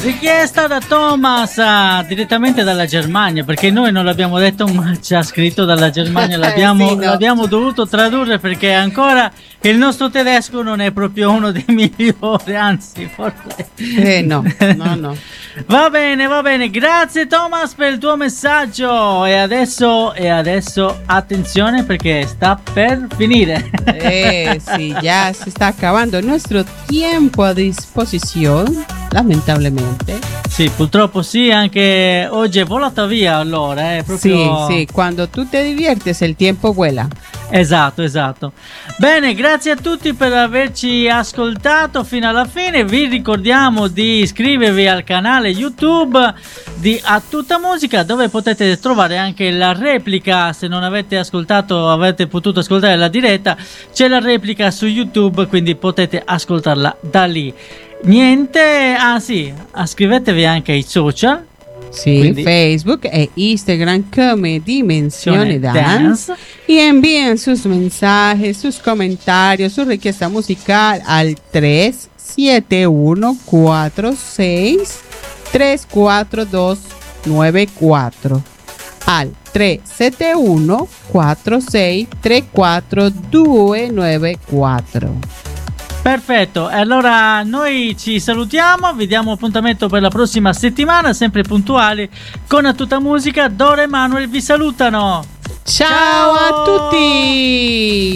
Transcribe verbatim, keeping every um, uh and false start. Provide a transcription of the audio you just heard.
richiesta da Thomas uh, direttamente dalla Germania, perché noi non l'abbiamo detto ma ci ha scritto dalla Germania, l'abbiamo, sì, no. l'abbiamo dovuto tradurre perché ancora il nostro tedesco non è proprio uno dei migliori, anzi forse eh no, no, no. Va bene, va bene, grazie Thomas per il tuo messaggio e adesso, e adesso attenzione perché sta per finire. Eh sí, ya se está acabando nuestro tiempo a disposición, lamentablemente. Sì, purtroppo sì, anche oggi è volata via allora, eh, proprio... Sì, sì, quando tu te diviertes el tiempo vuela. Esatto, esatto. Bene, grazie a tutti per averci ascoltato fino alla fine. Vi ricordiamo di iscrivervi al canale YouTube di A Tutta Musica, dove potete trovare anche la replica. Se non avete ascoltato, avete potuto ascoltare la diretta, c'è la replica su YouTube, quindi potete ascoltarla da lì. Niente, ah sì, iscrivetevi anche ai social. Sí, Quindi, Facebook e Instagram come Dimensione Dance. Dance. Y envíen sus mensajes, sus comentarios, su requesta musical al tres siete uno cuatro seis tres cuatro dos nueve cuatro. Al tre sette uno quattro sei tre quattro due nove quattro. Perfetto, allora noi ci salutiamo, vi diamo appuntamento per la prossima settimana, sempre puntuali con A Tutta Musica. Dora e Manuel vi salutano. Ciao a tutti!